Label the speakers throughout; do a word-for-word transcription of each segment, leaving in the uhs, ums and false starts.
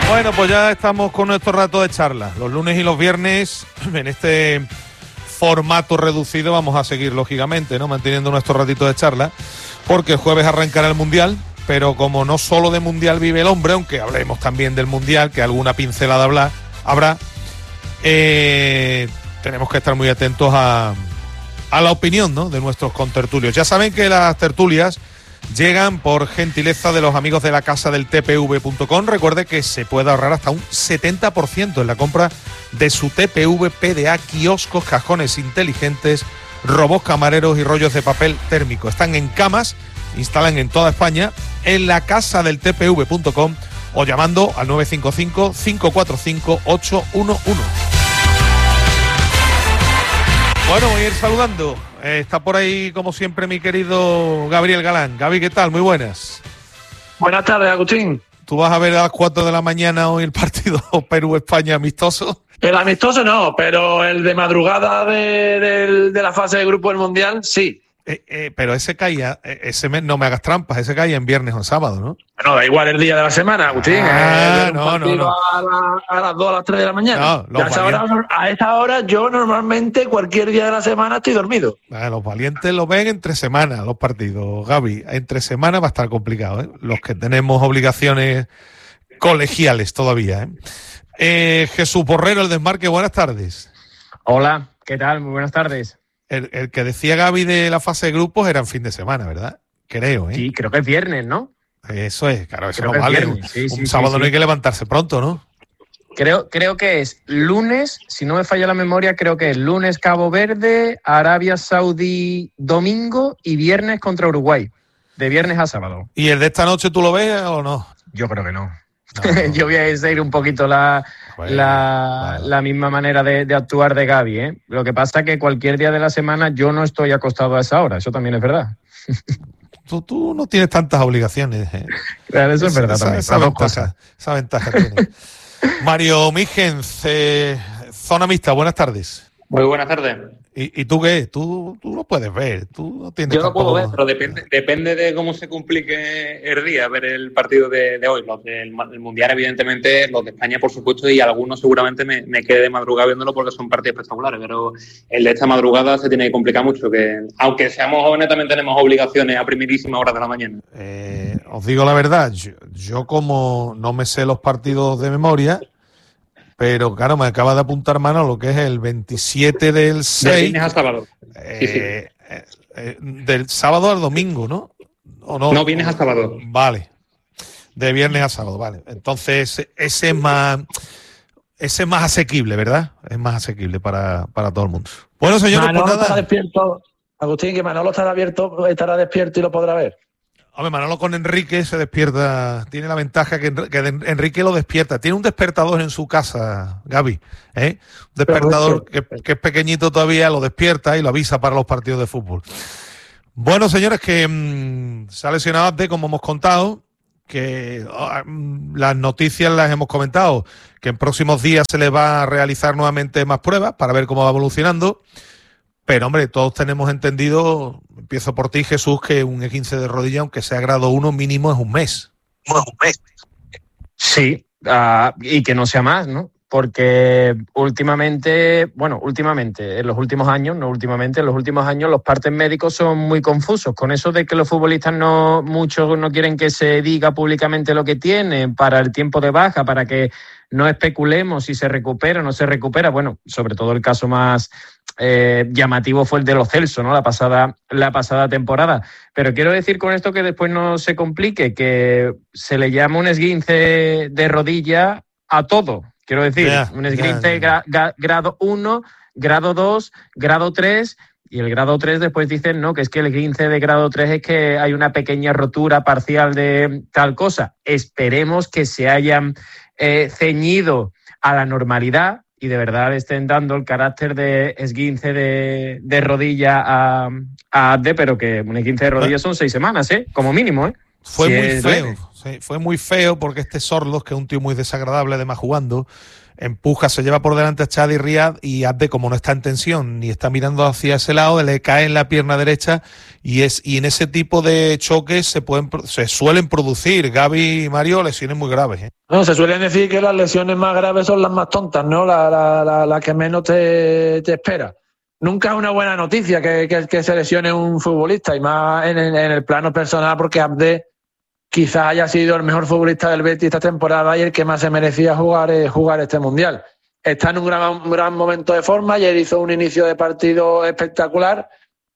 Speaker 1: Bueno, pues ya estamos con nuestro rato de charla. Los lunes y los viernes, en este formato reducido, vamos a seguir, lógicamente, ¿no? Manteniendo nuestro ratito de charla, porque el jueves arrancará el Mundial, pero como no solo de Mundial vive el hombre, aunque hablemos también del Mundial, que alguna pincelada habla, habrá, eh, tenemos que estar muy atentos a, a la opinión, ¿no?, de nuestros contertulios. Ya saben que las tertulias llegan por gentileza de los amigos de la casa del T P V punto com. Recuerde que se puede ahorrar hasta un setenta por ciento en la compra de su T P V P D A, kioscos, cajones inteligentes, robots camareros y rollos de papel térmico. Están en camas, instalan en toda España, en la casa del T P V punto com o llamando al nueve cinco cinco, cinco cuatro cinco, ocho uno uno. Bueno, voy a ir saludando. Eh, está por ahí, como siempre, mi querido Gabriel Galán. Gaby, ¿qué tal? Muy buenas.
Speaker 2: Buenas tardes, Agustín.
Speaker 1: ¿Tú vas a ver a las cuatro de la mañana hoy el partido Perú-España amistoso?
Speaker 2: El amistoso no, pero el de madrugada de, de, de la fase de grupo del Mundial, sí.
Speaker 1: Eh, eh, pero ese caía, ese mes, no me hagas trampas, ese caía en viernes o en sábado, ¿no?
Speaker 2: Bueno, da igual el día de la semana, Agustín.
Speaker 1: Ah,
Speaker 2: eh,
Speaker 1: no, no, no.
Speaker 2: A, la, a las dos, a las tres de la mañana.
Speaker 1: No,
Speaker 2: a, esa hora, a esa hora yo normalmente cualquier día de la semana estoy dormido.
Speaker 1: Ah, los valientes lo ven entre semana, los partidos, Gaby. Entre semana va a estar complicado, ¿eh? Los que tenemos obligaciones colegiales todavía, ¿eh? Eh, Jesús Borrero, el Desmarque, buenas tardes.
Speaker 3: Hola, ¿qué tal? Muy buenas tardes.
Speaker 1: El, el que decía Gaby de la fase de grupos era en fin de semana, ¿verdad? Creo, ¿eh?
Speaker 3: Sí, creo que es viernes, ¿no?
Speaker 1: Eso es, claro, eso
Speaker 3: creo
Speaker 1: no vale.
Speaker 3: Viernes. Sí,
Speaker 1: un
Speaker 3: sí,
Speaker 1: sábado
Speaker 3: sí,
Speaker 1: no hay
Speaker 3: sí.
Speaker 1: que levantarse pronto, ¿no?
Speaker 3: Creo, creo que es lunes, si no me falla la memoria, creo que es lunes Cabo Verde, Arabia Saudí domingo y viernes contra Uruguay. De viernes a sábado.
Speaker 1: ¿Y el de esta noche tú lo ves o no?
Speaker 3: Yo creo que no.
Speaker 1: No, no.
Speaker 3: Yo voy a seguir un poquito la,
Speaker 1: Bueno,
Speaker 3: la,
Speaker 1: bueno.
Speaker 3: la misma manera de, de actuar de Gaby, ¿eh? Lo que pasa es que cualquier día de la semana yo no estoy acostado a esa hora, eso también es verdad.
Speaker 1: Tú, tú no tienes tantas obligaciones, ¿eh?
Speaker 3: Claro, eso es
Speaker 1: Esa-
Speaker 3: verdad
Speaker 1: esa,
Speaker 3: también.
Speaker 1: esa
Speaker 3: las dos
Speaker 1: ventaja,
Speaker 3: cosas.
Speaker 1: esa ventaja tiene. Mario Mígenz, eh, Zona Mixta, buenas tardes.
Speaker 4: Muy buenas tardes.
Speaker 1: ¿Y, y tú qué? Tú, tú lo puedes ver, tú no tienes
Speaker 4: Yo no puedo
Speaker 1: tampoco-
Speaker 4: ver, pero depende, depende de cómo se complique el día ver el partido de, de hoy. Los del ma- el Mundial, evidentemente, los de España, por supuesto, y algunos seguramente me, me quede de madrugada viéndolo porque son partidos espectaculares, pero el de esta madrugada se tiene que complicar mucho, que aunque seamos jóvenes también tenemos obligaciones a primerísimas horas de la mañana.
Speaker 1: Eh, os digo la verdad, yo, yo como no me sé los partidos de memoria, pero claro, me acaba de apuntar mano lo que es el veintisiete del
Speaker 4: De
Speaker 1: seis,
Speaker 4: viernes a sábado.
Speaker 1: eh,
Speaker 4: sí, sí.
Speaker 1: eh, eh, del sábado al domingo, ¿no? ¿O no?
Speaker 4: No, vienes a sábado.
Speaker 1: Vale, de viernes a sábado, vale. Entonces, ese es más, ese es más asequible, ¿verdad? Es más asequible para, para todo el mundo. Bueno, señores,
Speaker 2: Manolo
Speaker 1: pues
Speaker 2: estará
Speaker 1: nada.
Speaker 2: despierto. Agustín, que Manolo estará abierto, estará despierto y lo podrá ver.
Speaker 1: Hombre, Manolo con Enrique se despierta, tiene la ventaja que, Enri- que Enrique lo despierta. Tiene un despertador en su casa, Gaby, ¿eh? Un despertador que, que es pequeñito todavía, lo despierta y lo avisa para los partidos de fútbol. Bueno, señores, que mmm, se ha lesionado Abde, como hemos contado, que oh, mm, las noticias las hemos comentado, que en próximos días se le va a realizar nuevamente más pruebas para ver cómo va evolucionando. Pero, hombre, todos tenemos entendido, empiezo por ti, Jesús, que un esguince de rodilla, aunque sea grado uno, mínimo es un mes. No es un mes.
Speaker 3: Sí, uh, y que no sea más, ¿no? Porque últimamente, bueno, últimamente, en los últimos años, no últimamente, en los últimos años los partes médicos son muy confusos. Con eso de que los futbolistas no, muchos no quieren que se diga públicamente lo que tienen para el tiempo de baja, para que no especulemos si se recupera o no se recupera. Bueno, sobre todo el caso más eh, llamativo fue el de Lo Celso, ¿no? La pasada, la pasada temporada. Pero quiero decir con esto que después no se complique, que se le llama un esguince de rodilla a todo. Quiero decir,
Speaker 1: Ya,
Speaker 3: un esguince
Speaker 1: ya, ya.
Speaker 3: gra- gra- grado uno, grado dos, grado tres, y el grado tres después dicen, no, que es que el esguince de grado tres es que hay una pequeña rotura parcial de tal cosa. Esperemos que se hayan eh, ceñido a la normalidad y de verdad le estén dando el carácter de esguince de, de rodilla a, a Abde, pero que un esguince de rodilla son seis semanas, ¿eh? Como mínimo, ¿eh?
Speaker 1: Fue
Speaker 3: Sí,
Speaker 1: muy
Speaker 3: es
Speaker 1: feo,
Speaker 3: leve.
Speaker 1: sí, fue muy feo porque este Sorlos, que es un tío muy desagradable, además jugando, empuja, se lleva por delante a Chad y Riad, y Abde, como no está en tensión ni está mirando hacia ese lado, le cae en la pierna derecha, y es y en ese tipo de choques se pueden se suelen producir, Gaby y Mario, lesiones muy graves, ¿eh?
Speaker 2: No, se suelen decir que las lesiones más graves son las más tontas, ¿no? La, la, la, la que menos te, te espera. Nunca es una buena noticia que, que, que se lesione un futbolista, y más en, en, en el plano personal, porque Abde quizás haya sido el mejor futbolista del Betis esta temporada y el que más se merecía jugar, eh, jugar este Mundial. Está en un gran, un gran momento de forma, ayer hizo un inicio de partido espectacular,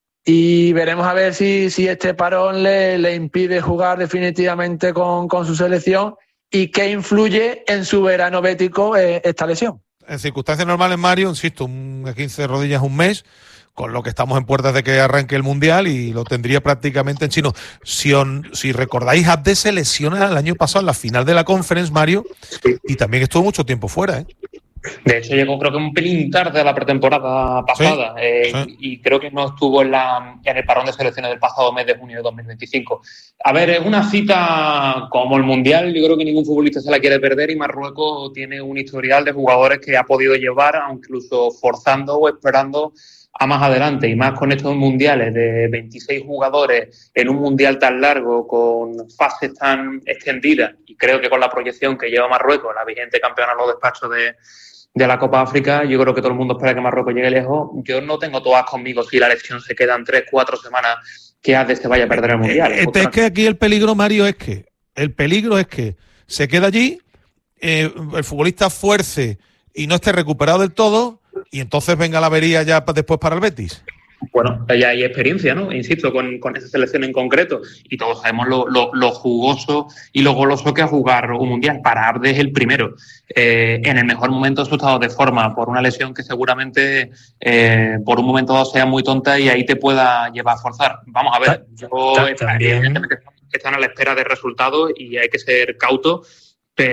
Speaker 2: y veremos a ver si, si este parón le, le impide jugar definitivamente con, con su selección, y qué influye en su verano bético eh, esta lesión.
Speaker 1: En circunstancias normales, Mario, insisto, un quince de rodillas un mes, con lo que estamos en puertas de que arranque el Mundial, y lo tendría prácticamente en chino. Si, on, si recordáis, Abde se lesiona el año pasado en la final de la Conference, Mario, y también estuvo mucho tiempo fuera, ¿eh?
Speaker 4: De hecho, llegó creo que un pelín tarde a la pretemporada pasada, sí, eh, sí. Y, y creo que no estuvo en, la, en el parón de selecciones del pasado mes de junio de dos mil veinticinco. A ver, es una cita como el Mundial, yo creo que ningún futbolista se la quiere perder, y Marruecos tiene un historial de jugadores que ha podido llevar, incluso forzando o esperando a más adelante, y más con estos mundiales de veintiséis jugadores en un mundial tan largo, con fases tan extendidas, y creo que con la proyección que lleva Marruecos, la vigente campeona en los despachos de, de la Copa África, yo creo que todo el mundo espera que Marruecos llegue lejos. Yo no tengo todas conmigo si la elección se quedan tres, cuatro semanas que Abde se vaya a perder el mundial.
Speaker 1: Eh, es que aquí el peligro, Mario, es que el peligro es que se queda allí, eh, el futbolista fuerce y no esté recuperado del todo, y entonces venga la avería ya después para el Betis.
Speaker 4: Bueno, ya hay experiencia, ¿no? Insisto, con, con esa selección en concreto, y todos sabemos lo, lo, lo jugoso y lo goloso que es jugar un mundial. Para Abde es el primero. Eh, en el mejor momento de su estado de forma, por una lesión que seguramente eh, por un momento dado sea muy tonta y ahí te pueda llevar a forzar. Vamos a ver, yo evidentemente están a la espera de resultados y hay que ser cautos,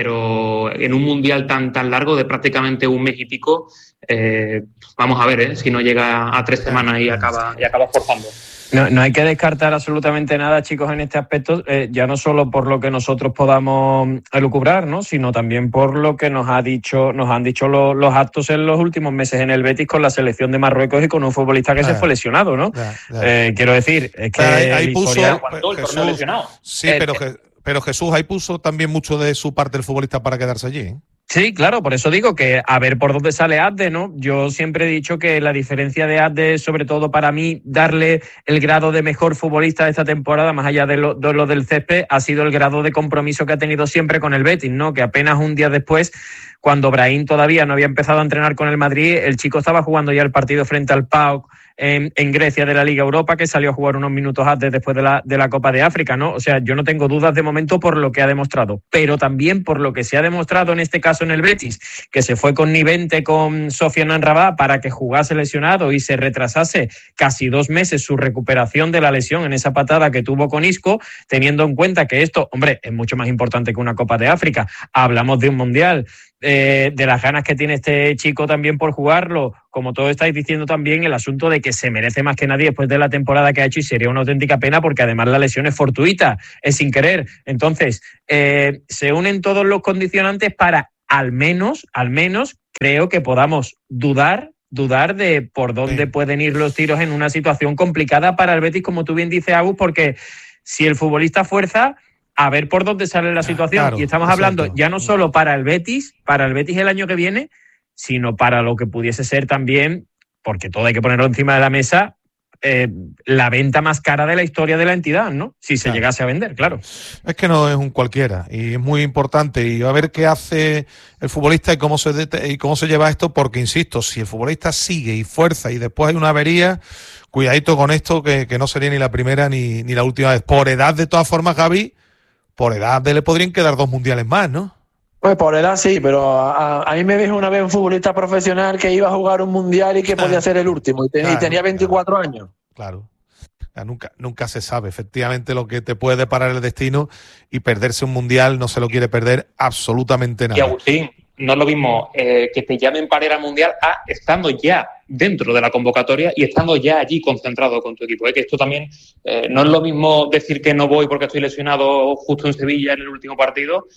Speaker 4: pero en un mundial tan tan largo de prácticamente un mes y pico, eh, vamos a ver eh, si no llega a tres semanas y acaba y acaba forzando.
Speaker 3: No, no hay que descartar absolutamente nada, chicos, en este aspecto, eh, ya no solo por lo que nosotros podamos elucubrar, ¿no?, sino también por lo que nos ha dicho, nos han dicho lo, los actos en los últimos meses en el Betis con la selección de Marruecos y con un futbolista que ah, se fue lesionado, ¿no? Ah, ah, eh, quiero decir, es que
Speaker 1: ahí, ahí puso
Speaker 3: historia...
Speaker 1: Jesús, lesionado. Sí, eh, pero, eh, pero Jesús, ahí puso también mucho de su parte el futbolista para quedarse allí, ¿eh?
Speaker 3: Sí, claro, por eso digo que a ver por dónde sale Abde, ¿no? Yo siempre he dicho que la diferencia de Abde, sobre todo para mí, darle el grado de mejor futbolista de esta temporada, más allá de lo, de lo del césped, ha sido el grado de compromiso que ha tenido siempre con el Betis, ¿no? Que apenas un día después, cuando Brahim todavía no había empezado a entrenar con el Madrid, el chico estaba jugando ya el partido frente al P A O K en, en Grecia de la Liga Europa, que salió a jugar unos minutos antes después de la, de la Copa de África, ¿no? O sea, yo no tengo dudas de momento por lo que ha demostrado, pero también por lo que se ha demostrado en este caso en el Betis, que se fue connivente con Sofiane Amrabat para que jugase lesionado y se retrasase casi dos meses su recuperación de la lesión en esa patada que tuvo con Isco, teniendo en cuenta que esto, hombre, es mucho más importante que una Copa de África. Hablamos de un Mundial, Eh, de las ganas que tiene este chico también por jugarlo, como todos estáis diciendo también, el asunto de que se merece más que nadie después de la temporada que ha hecho, y sería una auténtica pena porque además la lesión es fortuita, es sin querer. Entonces, eh, se unen todos los condicionantes para al menos, al menos, creo que podamos dudar dudar de por dónde sí. pueden ir los tiros en una situación complicada para el Betis, como tú bien dices, Agus, porque si el futbolista fuerza, a ver por dónde sale la situación. Claro, y estamos hablando exacto. ya no solo para el Betis, para el Betis el año que viene, sino para lo que pudiese ser también, porque todo hay que ponerlo encima de la mesa, eh, la venta más cara de la historia de la entidad, ¿no? Si se claro. llegase a vender, claro.
Speaker 1: Es que no es un cualquiera y es muy importante, y a ver qué hace el futbolista y cómo se det- y cómo se lleva esto, porque insisto, si el futbolista sigue y fuerza y después hay una avería, cuidadito con esto, que, que no sería ni la primera ni, ni la última vez. Por edad, de todas formas, Gaby, por edad le podrían quedar dos mundiales más, ¿no?
Speaker 2: Pues por edad sí, pero a, a mí me dijo una vez un futbolista profesional que iba a jugar un mundial y que podía ser el último, y, ten, claro, y tenía veinticuatro
Speaker 1: claro,
Speaker 2: años.
Speaker 1: Claro, nunca, nunca se sabe efectivamente lo que te puede deparar el destino, y perderse un mundial no se lo quiere perder absolutamente nada.
Speaker 4: Y Agustín, no es lo mismo eh, que te llamen para ir al mundial a estando ya dentro de la convocatoria y estando ya allí concentrado con tu equipo. ¿eh? Que esto también eh, no es lo mismo decir que no voy porque estoy lesionado justo en Sevilla en el último partido,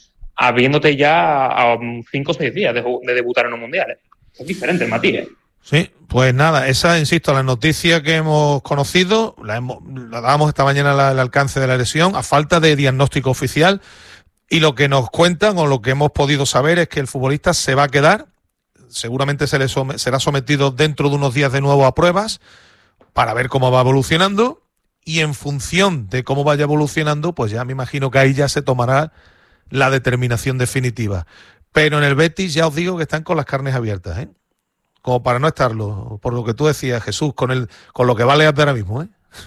Speaker 4: habiéndote ya a cinco o seis días de, de debutar en un mundial. ¿eh? Es diferente el matiz, ¿eh?
Speaker 1: Sí, pues nada, esa, insisto, la noticia que hemos conocido, la, hemos, la dábamos esta mañana al alcance de la lesión, a falta de diagnóstico oficial, y lo que nos cuentan o lo que hemos podido saber es que el futbolista se va a quedar, seguramente se le some, será sometido dentro de unos días de nuevo a pruebas para ver cómo va evolucionando, y en función de cómo vaya evolucionando, pues ya me imagino que ahí ya se tomará la determinación definitiva. Pero en el Betis ya os digo que están con las carnes abiertas, ¿eh? Como para no estarlo, por lo que tú decías, Jesús, con el con lo que vale ahora mismo, ¿eh?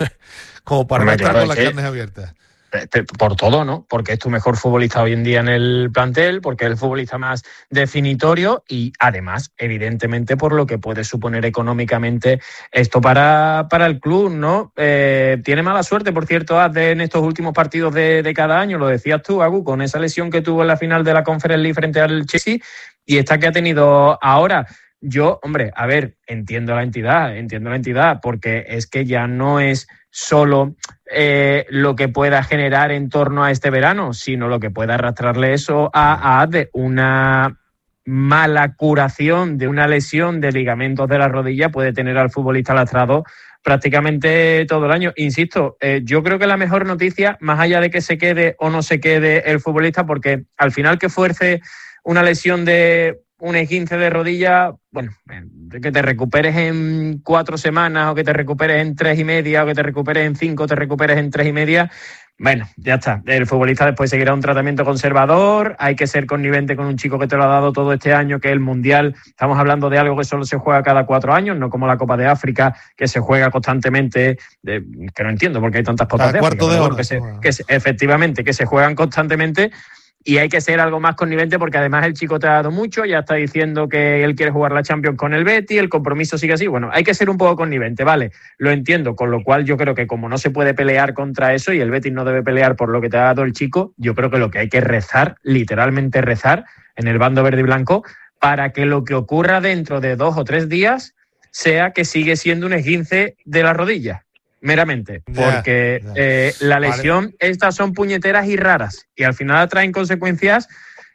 Speaker 1: Como para Hombre, no estar claro, con las carnes abiertas.
Speaker 3: Por todo, ¿no? Porque es tu mejor futbolista hoy en día en el plantel, porque es el futbolista más definitorio y además, evidentemente, por lo que puede suponer económicamente esto para, para el club, ¿no? Eh, tiene mala suerte, por cierto, Azde, en estos últimos partidos de, de cada año, lo decías tú, Agu, con esa lesión que tuvo en la final de la Conference League frente al Chelsea y esta que ha tenido ahora. Yo, hombre, a ver, entiendo la entidad, entiendo la entidad, porque es que ya no es solo eh, lo que pueda generar en torno a este verano, sino lo que pueda arrastrarle eso a, a de una mala curación de una lesión de ligamentos de la rodilla puede tener al futbolista lastrado prácticamente todo el año. Insisto, eh, yo creo que la mejor noticia, más allá de que se quede o no se quede el futbolista, porque al final que fuerce una lesión de un esguince de rodilla, bueno, que te recuperes en cuatro semanas o que te recuperes en tres y media o que te recuperes en cinco, te recuperes en tres y media, bueno, ya está. El futbolista después seguirá un tratamiento conservador, hay que ser connivente con un chico que te lo ha dado todo este año, que es el Mundial. Estamos hablando de algo que solo se juega cada cuatro años, no como la Copa de África, que se juega constantemente, de, que no entiendo por qué hay tantas copas de África,
Speaker 1: de
Speaker 3: bueno, que se, que se, efectivamente, que se juegan constantemente. Y hay que ser algo más connivente porque además el chico te ha dado mucho, ya está diciendo que él quiere jugar la Champions con el Betis, el compromiso sigue así. Bueno, hay que ser un poco connivente, vale, lo entiendo, con lo cual yo creo que como no se puede pelear contra eso y el Betis no debe pelear por lo que te ha dado el chico, yo creo que lo que hay que rezar, literalmente rezar, en el bando verde y blanco, para que lo que ocurra dentro de dos o tres días sea que sigue siendo un esguince de la rodilla. Meramente, porque yeah, yeah. Eh, la lesión, vale. Estas son puñeteras y raras y al final traen consecuencias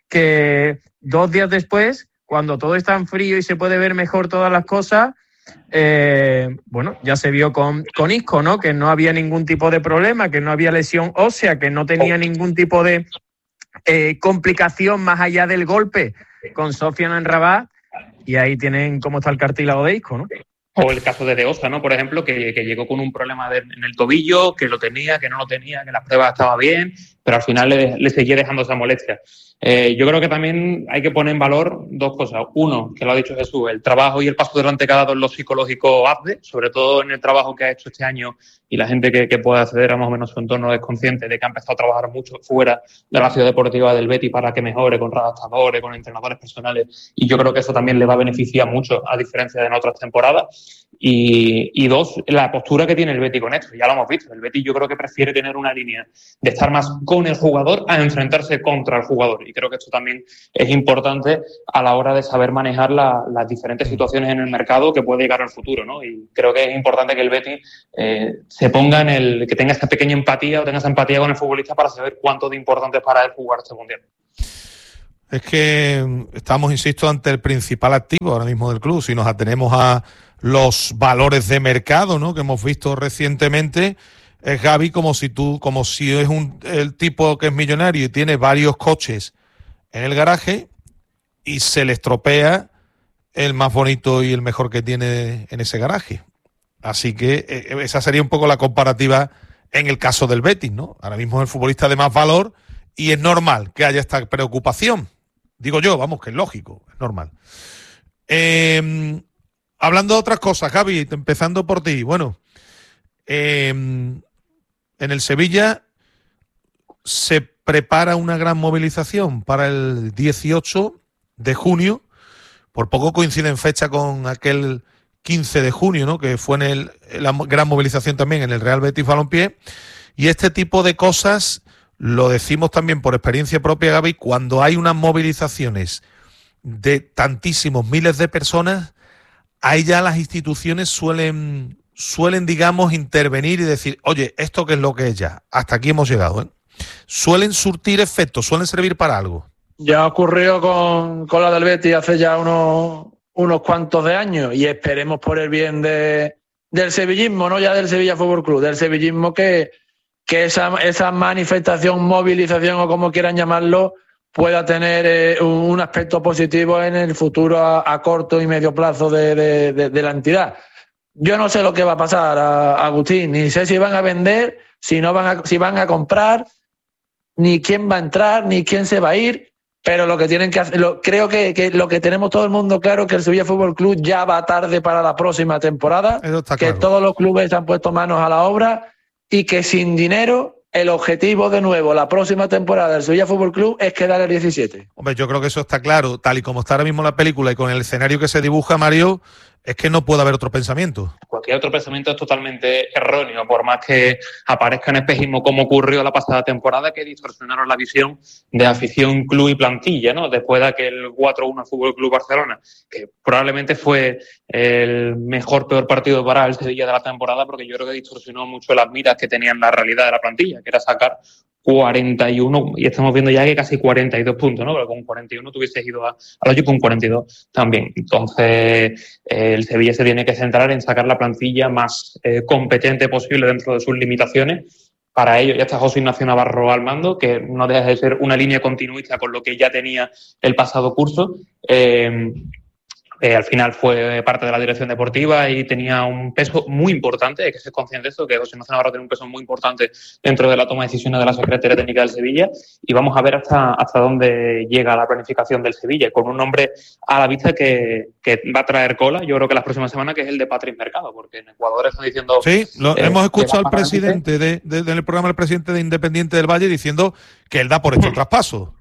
Speaker 3: que dos días después, cuando todo está en frío y se puede ver mejor todas las cosas, eh, bueno, ya se vio con, con Isco, ¿no? Que no había ningún tipo de problema, que no había lesión ósea, que no tenía ningún tipo de eh, complicación más allá del golpe con Sofiane Amrabat y ahí tienen cómo está el cartílago de Isco, ¿no?
Speaker 4: O el caso de De Osa, ¿no? Por ejemplo, que, que llegó con un problema de, en el tobillo, que lo tenía, que no lo tenía, que las pruebas estaban bien, pero al final le, le seguía dejando esa molestia. Eh, yo creo que también hay que poner en valor dos cosas. Uno, que lo ha dicho Jesús, el trabajo y el paso delante que ha dado en lo psicológico Azde, sobre todo en el trabajo que ha hecho este año y la gente que, que puede acceder a más o menos su entorno es consciente de que ha empezado a trabajar mucho fuera de la ciudad deportiva del Betis para que mejore con redactadores, con entrenadores personales y yo creo que eso también le va a beneficiar mucho a diferencia de en otras temporadas. Y, y dos, la postura que tiene el Betis con esto, ya lo hemos visto, el Betis yo creo que prefiere tener una línea de estar más con el jugador a enfrentarse contra el jugador y creo que esto también es importante a la hora de saber manejar la, las diferentes situaciones en el mercado que puede llegar al futuro, ¿no? Y creo que es importante que el Betis eh, se ponga en el, que tenga esta pequeña empatía o tenga esa empatía con el futbolista para saber cuánto de importante es para él jugar este Mundial.
Speaker 1: Es que estamos, insisto, ante el principal activo ahora mismo del club. Si nos atenemos a los valores de mercado, ¿no?, que hemos visto recientemente, es Gavi como si tú, como si es un el tipo que es millonario y tiene varios coches en el garaje y se le estropea el más bonito y el mejor que tiene en ese garaje. Así que eh, esa sería un poco la comparativa en el caso del Betis, ¿no? Ahora mismo es el futbolista de más valor y es normal que haya esta preocupación. Digo yo, vamos, que es lógico, es normal. Eh, hablando de otras cosas, Javi, empezando por ti. Bueno, eh, en el Sevilla se prepara una gran movilización para el dieciocho de junio. Por poco coincide en fecha con aquel quince de junio, ¿no?, que fue en el, la gran movilización también en el Real Betis Balompié. Y este tipo de cosas... Lo decimos también por experiencia propia, Gaby, cuando hay unas movilizaciones de tantísimos miles de personas, ahí ya las instituciones suelen, suelen, digamos, intervenir y decir, oye, ¿esto qué es lo que es ya? Hasta aquí hemos llegado, ¿eh? Suelen surtir efectos, suelen servir para algo.
Speaker 2: Ya ocurrió con, con la del Betis hace ya unos, unos cuantos de años y esperemos por el bien de, del sevillismo, no ya del Sevilla Fútbol Club, del sevillismo que, que esa, esa manifestación, movilización o como quieran llamarlo, pueda tener eh, un, un aspecto positivo en el futuro a, a corto y medio plazo de, de, de, de la entidad. Yo no sé lo que va a pasar, a, a Agustín, ni sé si van a vender, si no van a, si van a comprar, ni quién va a entrar, ni quién se va a ir, pero lo que tienen que hacer, lo, creo que, que lo que tenemos todo el mundo claro es que el Sevilla Fútbol Club ya va tarde para la próxima temporada, que claro. Todos los clubes han puesto manos a la obra y que sin dinero el objetivo de nuevo la próxima temporada del Sevilla Fútbol Club es quedar el diecisiete.
Speaker 1: Hombre, yo creo que eso está claro, tal y como está ahora mismo la película y con el escenario que se dibuja, Mario, es que no puede haber otro pensamiento.
Speaker 4: Cualquier otro pensamiento es totalmente erróneo, por más que aparezca en espejismo como ocurrió la pasada temporada, que distorsionaron la visión de afición, club y plantilla, ¿no? Después de aquel cuatro uno Fútbol Club Barcelona, que probablemente fue el mejor, peor partido para el Sevilla de la temporada, porque yo creo que distorsionó mucho las miras que tenían la realidad de la plantilla, que era sacar cuarenta y uno, y estamos viendo ya que casi cuarenta y dos puntos, ¿no? Pero con cuarenta y uno tuvieses ido a, a hoyo con cuarenta y dos también. Entonces, eh, el Sevilla se tiene que centrar en sacar la plantilla más eh, competente posible dentro de sus limitaciones. Para ello ya está José Ignacio Navarro al mando, que no deja de ser una línea continuista con lo que ya tenía el pasado curso. Eh, Eh, al final fue parte de la dirección deportiva y tenía un peso muy importante, hay que ser consciente de esto, que José Ignacio Navarro tiene un peso muy importante dentro de la toma de decisiones de la Secretaría Técnica del Sevilla, y vamos a ver hasta, hasta dónde llega la planificación del Sevilla, con un nombre a la vista que, que va a traer cola, yo creo que las próximas semanas, que es el de Patrick Mercado, porque en Ecuador están diciendo...
Speaker 1: Sí, lo, eh, hemos escuchado al presidente
Speaker 4: de,
Speaker 1: de, de, del programa del presidente de Independiente del Valle diciendo que él da por hecho el traspaso.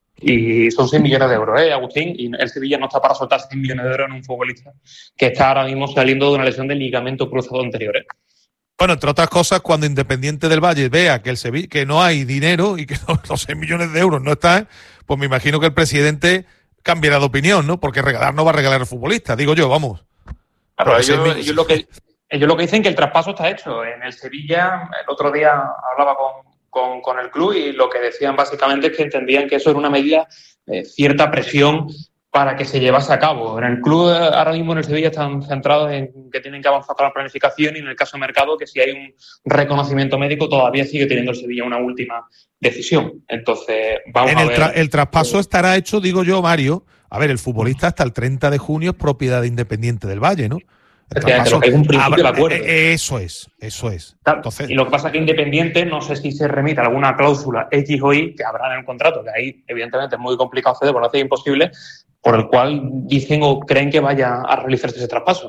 Speaker 4: Y son seis millones de euros, ¿eh, Agustín? Y el Sevilla no está para soltar seis millones de euros en un futbolista que está ahora mismo saliendo de una lesión del ligamento cruzado anterior, ¿eh?
Speaker 1: Bueno, entre otras cosas, cuando Independiente del Valle vea que el Sevilla, que no hay dinero y que los seis millones de euros no están, pues me imagino que el presidente cambiará de opinión, ¿no? Porque regalar no va a regalar al futbolista, digo yo, vamos.
Speaker 4: Claro, ellos, ellos, lo que, ellos lo que dicen que el traspaso está hecho. En el Sevilla, el otro día hablaba con... Con, con el club, y lo que decían básicamente es que entendían que eso era una medida, eh, cierta presión para que se llevase a cabo. En el club ahora mismo en el Sevilla están centrados en que tienen que avanzar con la planificación, y en el caso de Mercado, que si hay un reconocimiento médico todavía sigue teniendo el Sevilla una última decisión. Entonces vamos
Speaker 1: en
Speaker 4: a
Speaker 1: el
Speaker 4: ver.
Speaker 1: Tra- el traspaso estará hecho, digo yo, Mario. A ver, el futbolista hasta el treinta de junio es propiedad de Independiente del Valle, ¿no?
Speaker 4: Lo que es un principio del acuerdo.
Speaker 1: Eso es, eso es. Entonces,
Speaker 4: y lo que pasa es que Independiente, no sé si se remite a alguna cláusula X o Y que habrá en el contrato, que ahí evidentemente es muy complicado acceder, por no decir imposible, por el cual dicen o creen que vaya a realizarse ese traspaso.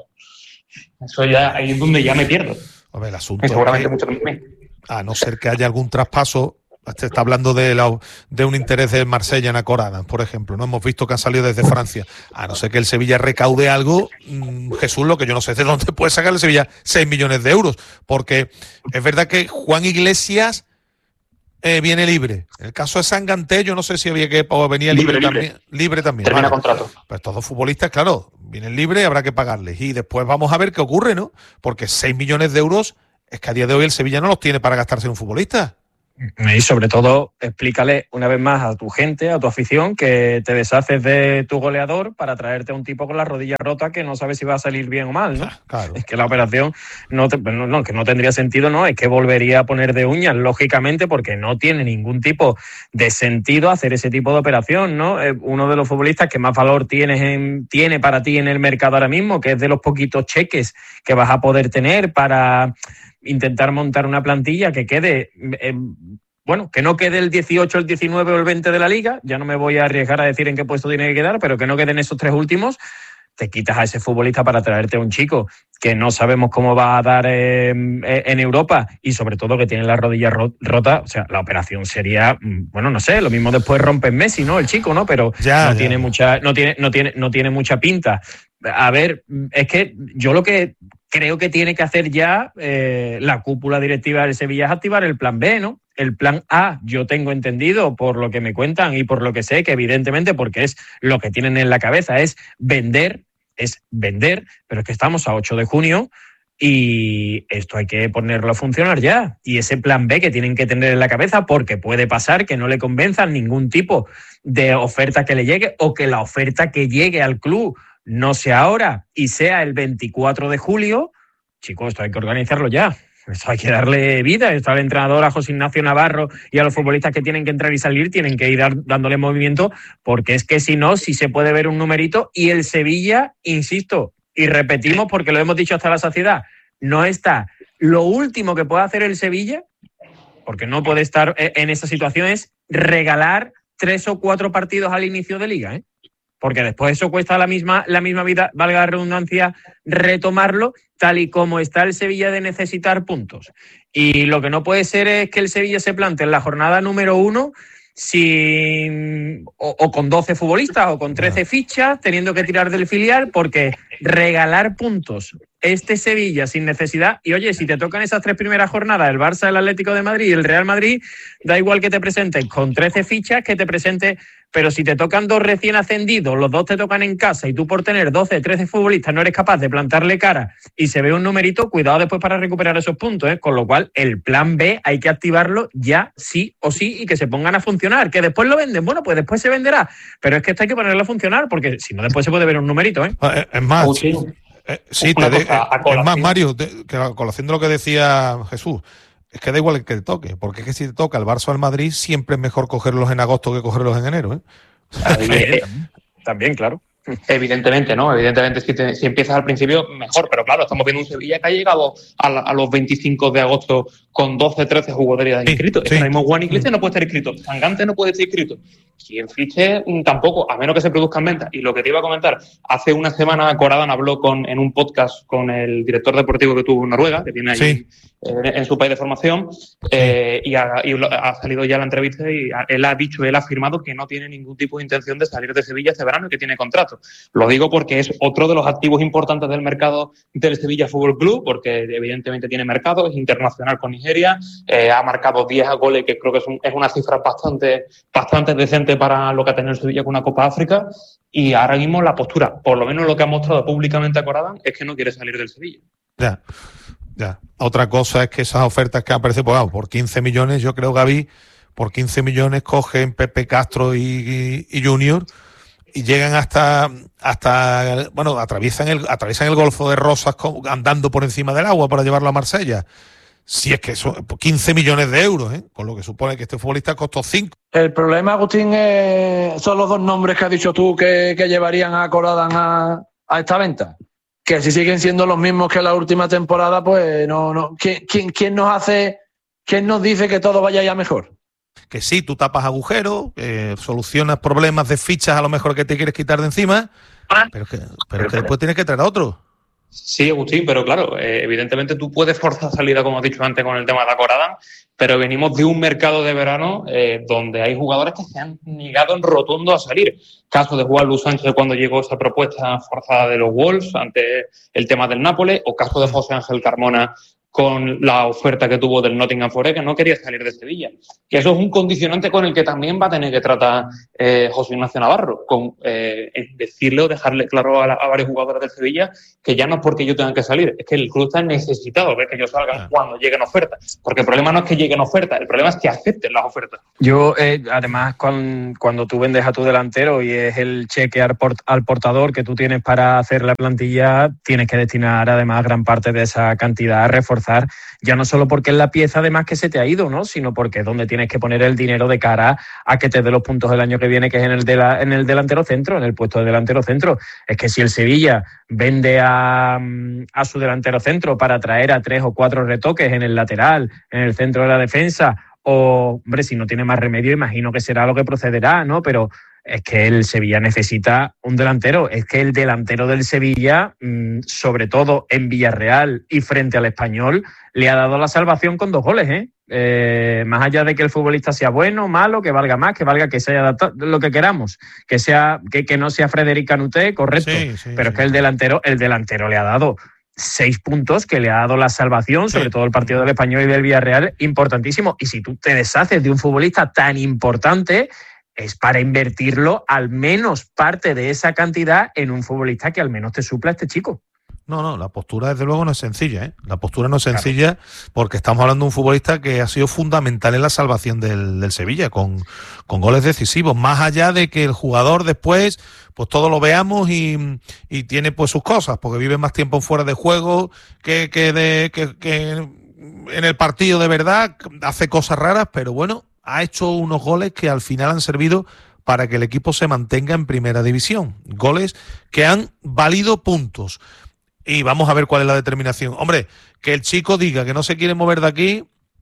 Speaker 4: Eso ya ahí es donde ya me pierdo.
Speaker 1: A ver, el asunto
Speaker 4: y seguramente
Speaker 1: es que,
Speaker 4: mucho también.
Speaker 1: a no ser que haya algún traspaso. Se está hablando de, la, de un interés de Marsella en Acorada, por ejemplo. No hemos visto que han salido desde Francia. A no ser que el Sevilla recaude algo, mmm, Jesús, lo que yo no sé de dónde puede sacar el Sevilla seis millones de euros. Porque es verdad que Juan Iglesias eh, viene libre. En el caso de Sanganté, yo no sé si había que o venía libre, libre también. Libre también.
Speaker 4: Termina
Speaker 1: vale.
Speaker 4: contrato.
Speaker 1: Pues todos futbolistas, claro, vienen libres y habrá que pagarles. Y después vamos a ver qué ocurre, ¿no? Porque seis millones de euros es que a día de hoy el Sevilla no los tiene para gastarse en un futbolista.
Speaker 3: Y sobre todo, explícale una vez más a tu gente, a tu afición, que te deshaces de tu goleador para traerte a un tipo con la rodilla rota que no sabe si va a salir bien o mal, ¿no?
Speaker 1: Claro.
Speaker 3: Es que la operación no, te, no, no, que no tendría sentido, no, es que volvería a poner de uñas, lógicamente, porque no tiene ningún tipo de sentido hacer ese tipo de operación, ¿no? Es uno de los futbolistas que más valor tienes en, tiene para ti en el mercado ahora mismo, que es de los poquitos cheques que vas a poder tener para intentar montar una plantilla que quede, eh, bueno, que no quede el dieciocho, el diecinueve o el veinte de la Liga, ya no me voy a arriesgar a decir en qué puesto tiene que quedar, pero que no queden esos tres últimos. Te quitas a ese futbolista para traerte a un chico que no sabemos cómo va a dar eh, en Europa, y sobre todo que tiene la rodilla rota. O sea, la operación sería, bueno, no sé, lo mismo después rompe Messi, ¿no? El chico, ¿no? Pero
Speaker 1: ya,
Speaker 3: no
Speaker 1: ya.
Speaker 3: tiene mucha, no tiene, no tiene, no tiene mucha pinta. A ver, es que yo lo que creo que tiene que hacer ya eh, la cúpula directiva del Sevilla es activar el plan B, ¿no? El plan A, yo tengo entendido por lo que me cuentan y por lo que sé, que evidentemente, porque es lo que tienen en la cabeza, es vender, es vender, pero es que estamos a ocho de junio, Y esto hay que ponerlo a funcionar ya. Y ese plan B que tienen que tener en la cabeza, porque puede pasar que no le convenzan ningún tipo de oferta que le llegue, o que la oferta que llegue al club no sea ahora y sea el veinticuatro de julio. Chicos, esto hay que organizarlo ya. Esto hay que darle vida. Esto al entrenador, a José Ignacio Navarro y a los futbolistas que tienen que entrar y salir, tienen que ir dándole movimiento, porque es que si no, si se puede ver un numerito. Y el Sevilla, insisto, y repetimos porque lo hemos dicho hasta la saciedad, no está. Lo último que puede hacer el Sevilla, porque no puede estar en esa situación, es regalar tres o cuatro partidos al inicio de liga, ¿eh? Porque después eso cuesta la misma, la misma vida, valga la redundancia, retomarlo, tal y como está el Sevilla de necesitar puntos. Y lo que no puede ser es que el Sevilla se plante en la jornada número uno sin, o, o con doce futbolistas o con trece fichas, teniendo que tirar del filial, porque regalar puntos este Sevilla sin necesidad. Y oye, si te tocan esas tres primeras jornadas, el Barça, el Atlético de Madrid y el Real Madrid, da igual que te presentes con trece fichas, que te presentes, pero si te tocan dos recién ascendidos, los dos te tocan en casa y tú por tener doce, trece futbolistas no eres capaz de plantarle cara y se ve un numerito, cuidado después para recuperar esos puntos, ¿eh? Con lo cual el plan B hay que activarlo ya sí o sí y que se pongan a funcionar. Que después lo venden, bueno, pues después se venderá, pero es que esto hay que ponerlo a funcionar, porque si no después se puede ver un numerito, ¿eh?
Speaker 1: Es más, sí. Eh, sí, te de, eh, es más, Mario, te, que a colación de lo que decía Jesús, es que da igual el que te toque, porque es que si te toca el Barça o el Madrid, siempre es mejor cogerlos en agosto que cogerlos en enero, ¿eh?
Speaker 3: También, también, claro.
Speaker 4: Evidentemente, ¿no? Evidentemente, si, te, si empiezas al principio, mejor. Pero claro, estamos viendo un Sevilla que ha llegado a, la, a los veinticinco de agosto con doce, trece jugadores
Speaker 1: sí,
Speaker 4: inscritos.
Speaker 1: Sí.
Speaker 4: Es que mismo Juan Clice no puede estar inscrito. Tangante no puede estar inscrito. Quien fiche tampoco, a menos que se produzcan ventas. Y lo que te iba a comentar, hace una semana Corradan habló con, en un podcast con el director deportivo que tuvo en Noruega, que tiene ahí sí. en, en su país de formación, sí. eh, y, ha, y ha salido ya la entrevista y él ha dicho, él ha afirmado que no tiene ningún tipo de intención de salir de Sevilla este verano y que tiene contrato. Lo digo porque es otro de los activos importantes del mercado del Sevilla Fútbol Club, porque evidentemente tiene mercado, es internacional con Nigeria, eh, ha marcado diez goles, que creo que es, un, es una cifra bastante, bastante decente para lo que ha tenido el Sevilla con una Copa África, y ahora mismo la postura, por lo menos lo que ha mostrado públicamente a Corradan, es que no quiere salir del Sevilla.
Speaker 1: Ya, ya. Otra cosa es que esas ofertas que aparecen, pues, vamos, por quince millones, yo creo, Gaby, por quince millones cogen Pepe Castro y, y, y Junior y llegan hasta, hasta bueno, atraviesan el, atraviesan el Golfo de Rosas con, andando por encima del agua para llevarlo a Marsella. Si es que son quince millones de euros, ¿eh? Con lo que supone que este futbolista costó cinco.
Speaker 2: El problema, Agustín, es, son los dos nombres que has dicho tú que, que llevarían a Corradan a, a esta venta. Que si siguen siendo los mismos que la última temporada, pues no, no. ¿Quién, quién, quién nos hace, quién nos dice que todo vaya ya mejor?
Speaker 1: Que sí, tú tapas agujeros, eh, solucionas problemas de fichas a lo mejor que te quieres quitar de encima, pero que, pero que después tienes que traer a otro.
Speaker 4: Sí, Agustín, pero claro, eh, evidentemente tú puedes forzar salida, como has dicho antes, con el tema de Corradan, pero venimos de un mercado de verano eh, donde hay jugadores que se han negado en rotundo a salir. Caso de Juan Luis Sánchez cuando llegó esa propuesta forzada de los Wolves ante el tema del Nápoles, o caso de José Ángel Carmona con la oferta que tuvo del Nottingham Forest, que no quería salir de Sevilla. Que eso es un condicionante con el que también va a tener que tratar eh, José Ignacio Navarro, con eh, decirle o dejarle claro a, la, a varios jugadores del Sevilla que ya no es porque yo tenga que salir, es que el club está necesitado de que ellos salgan ah. cuando lleguen ofertas. Porque el problema no es que lleguen ofertas, el problema es que acepten las ofertas.
Speaker 3: Yo, eh, además, con, cuando tú vendes a tu delantero y es el cheque al, port, al portador que tú tienes para hacer la plantilla, tienes que destinar además gran parte de esa cantidad a reforzar, ya no solo porque es la pieza además que se te ha ido, ¿no? Sino porque es donde tienes que poner el dinero de cara a que te dé los puntos del año que viene, que es en el, de la, en el delantero centro, en el puesto de delantero centro. Es que si el Sevilla vende a, a su delantero centro para traer a tres o cuatro retoques en el lateral, en el centro de la defensa, o, hombre, si no tiene más remedio, imagino que será lo que procederá, ¿no? Pero es que el Sevilla necesita un delantero. Es que el delantero del Sevilla, sobre todo en Villarreal y frente al Español, le ha dado la salvación con dos goles, ¿eh? Eh, más allá de que el futbolista sea bueno, malo, que valga más, que valga que sea adaptado, lo que queramos, que sea que, que no sea Frederic Canuté, correcto. Sí, sí, pero sí. Es que el delantero, el delantero le ha dado seis puntos, que le ha dado la salvación, sobre sí. todo el partido del Español y del Villarreal, importantísimo. Y si tú te deshaces de un futbolista tan importante, es para invertirlo al menos parte de esa cantidad en un futbolista que al menos te supla a este chico.
Speaker 1: No, no, la postura desde luego no es sencilla, ¿eh? La postura no es sencilla claro. Porque estamos hablando de un futbolista que ha sido fundamental en la salvación del, del Sevilla, con, con goles decisivos, más allá de que el jugador después, pues todo lo veamos y, y tiene pues sus cosas, porque vive más tiempo fuera de juego que, que, de, que, que en el partido de verdad, hace cosas raras, pero bueno, ha hecho unos goles que al final han servido para que el equipo se mantenga en primera división. Goles que han valido puntos. Y vamos a ver cuál es la determinación. Hombre, que el chico diga que no se quiere mover de aquí,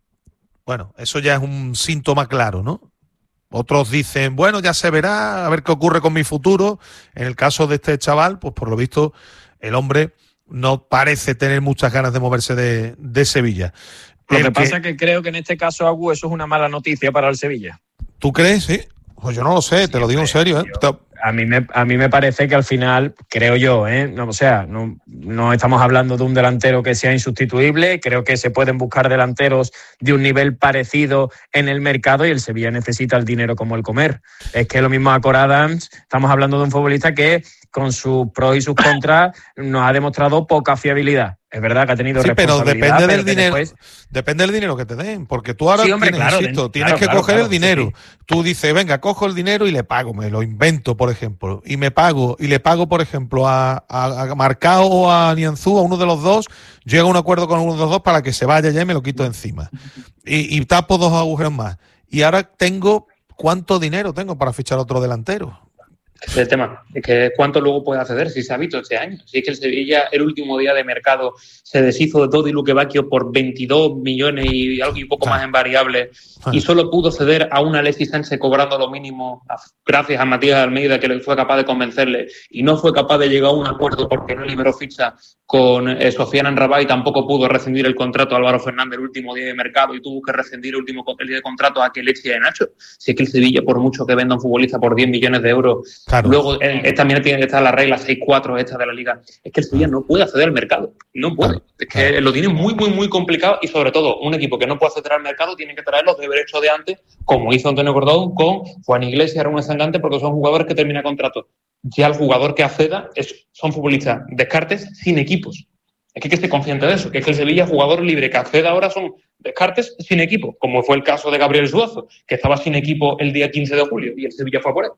Speaker 1: bueno, eso ya es un síntoma claro, ¿no? Otros dicen, bueno, ya se verá, a ver qué ocurre con mi futuro. En el caso de este chaval, pues por lo visto, el hombre no parece tener muchas ganas de moverse de, de Sevilla.
Speaker 3: Lo
Speaker 1: el
Speaker 3: que pasa es que creo que en este caso, Agu, eso es una mala noticia para el Sevilla.
Speaker 1: ¿Tú crees? Sí. Pues yo no lo sé, sí, te lo digo en serio. ¿eh?
Speaker 3: Yo, a, mí me, a mí me parece que al final, creo yo, ¿eh? no, o sea, no, no estamos hablando de un delantero que sea insustituible, creo que se pueden buscar delanteros de un nivel parecido en el mercado y el Sevilla necesita el dinero como el comer. Es que lo mismo a Cor Adams, estamos hablando de un futbolista que con sus pros y sus contras nos ha demostrado poca fiabilidad. Es verdad que ha tenido
Speaker 1: sí,
Speaker 3: responsabilidad.
Speaker 1: Pero depende
Speaker 3: pero
Speaker 1: del dinero.
Speaker 3: Después...
Speaker 1: Depende del dinero que te den, porque tú ahora
Speaker 3: sí, hombre,
Speaker 1: tienes,
Speaker 3: claro,
Speaker 1: insisto,
Speaker 3: den,
Speaker 1: tienes
Speaker 3: claro,
Speaker 1: que
Speaker 3: claro,
Speaker 1: coger
Speaker 3: claro,
Speaker 1: el dinero.
Speaker 3: Sí, sí.
Speaker 1: Tú dices, venga, cojo el dinero y le pago, me lo invento, por ejemplo, y me pago y le pago, por ejemplo, a, a, a Marcao o a Nianzú, a uno de los dos, llego a un acuerdo con uno de los dos para que se vaya ya y me lo quito de encima. Y, y tapo dos agujeros más. Y ahora tengo, ¿cuánto dinero tengo para fichar otro delantero?
Speaker 4: Ese es el tema, es que cuánto luego puede acceder si se ha visto este año. Si es que el Sevilla, el último día de mercado, se deshizo de todo y Luque Bacchio por veintidós millones y algo y poco ah. más en variables ah. y solo pudo ceder a un Alexis Sánchez cobrando lo mínimo gracias a Matías Almeida, que fue capaz de convencerle y no fue capaz de llegar a un acuerdo porque no liberó ficha con eh, Sofiane Amrabat y tampoco pudo rescindir el contrato a Álvaro Fernández el último día de mercado y tuvo que rescindir el último el día de contrato a Kelechi de Nacho. Si es que el Sevilla, por mucho que venda un futbolista por diez millones de euros, claro. luego eh, también tiene que estar la regla seis cuatro esta de la Liga. Es que el Sevilla no puede acceder al mercado. No puede. Claro. Es que claro. lo tiene muy, muy, muy complicado y sobre todo un equipo que no puede acceder al mercado tiene que traer los deberes hechos de antes, como hizo Antonio Cordón con Juan Iglesias y Aaron Sangante, porque son jugadores que terminan contrato. Ya el jugador que acceda es, son futbolistas descartes sin equipos. Es que hay que estar consciente de eso, que es que el Sevilla, jugador libre que acceda ahora son descartes sin equipo, como fue el caso de Gabriel Suazo, que estaba sin equipo el día quince de julio y el Sevilla fue por él.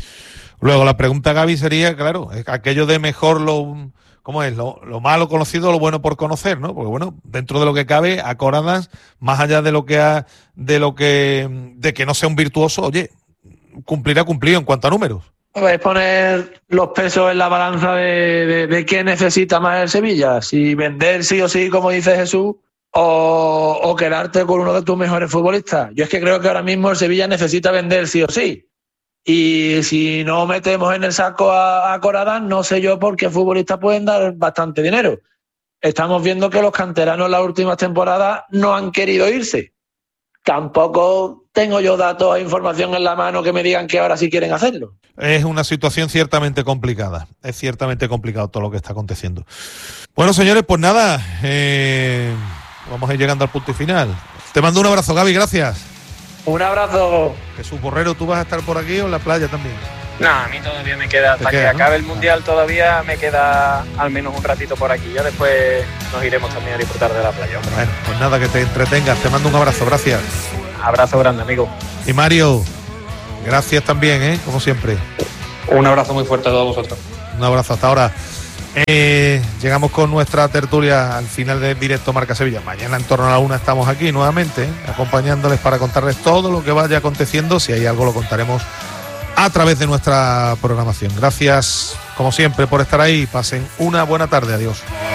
Speaker 1: Luego la pregunta, Gaby, sería, claro, aquello de mejor lo, ¿cómo es? Lo, lo malo conocido, lo bueno por conocer, ¿no? Porque bueno, dentro de lo que cabe, a Cor Adams, más allá de lo que ha, de lo que, de que no sea un virtuoso, oye, cumplirá cumplido en cuanto a números.
Speaker 2: Es poner los pesos en la balanza de, de, de qué necesita más el Sevilla, si vender sí o sí, como dice Jesús, o, o quedarte con uno de tus mejores futbolistas. Yo es que creo que ahora mismo el Sevilla necesita vender sí o sí. Y si no metemos en el saco a, a Cor Adams, no sé yo por qué futbolistas pueden dar bastante dinero. Estamos viendo que los canteranos en las últimas temporadas no han querido irse. Tampoco tengo yo datos e información en la mano que me digan que ahora sí quieren hacerlo.
Speaker 1: Es una situación ciertamente complicada. Es ciertamente complicado todo lo que está aconteciendo. Bueno, señores, pues nada, eh, vamos a ir llegando al punto y final. Te mando un abrazo, Gaby, gracias.
Speaker 2: Un abrazo.
Speaker 1: Jesús Borrero, ¿tú vas a estar por aquí o en la playa también?
Speaker 3: No, a mí todavía me queda, hasta
Speaker 1: queda,
Speaker 3: que
Speaker 1: ¿no?
Speaker 3: acabe el Mundial todavía me queda al menos un ratito por aquí. Ya después nos iremos también a disfrutar de la playa. Hombre.
Speaker 1: Bueno, pues nada, que te entretengas. Te mando un abrazo, gracias.
Speaker 3: Abrazo grande, amigo.
Speaker 1: Y Mario, gracias también, ¿eh? Como siempre.
Speaker 4: Un abrazo muy fuerte a todos vosotros.
Speaker 1: Un abrazo, hasta ahora. Eh, llegamos con nuestra tertulia al final del directo Marca Sevilla. Mañana en torno a la una estamos aquí nuevamente, ¿eh? acompañándoles para contarles todo lo que vaya aconteciendo. Si hay algo lo contaremos a través de nuestra programación. Gracias, como siempre, por estar ahí. Pasen una buena tarde. Adiós.